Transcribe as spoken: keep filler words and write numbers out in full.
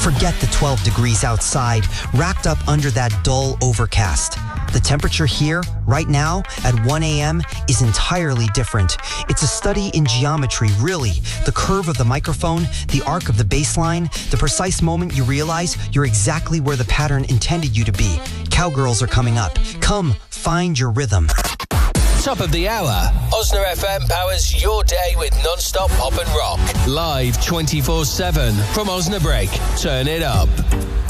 Forget the twelve degrees outside, racked up under that dull overcast. The temperature here, right now, at one a.m. is entirely different. It's a study in geometry, really. The curve of the microphone, the arc of the bass line, the precise moment you realize you're exactly where the pattern intended you to be. Cowgirls are coming up. Come, find your rhythm. Top of the hour. Osna F M powers your day with non-stop pop and rock. Live twenty-four seven from Osnabrück. Turn it up.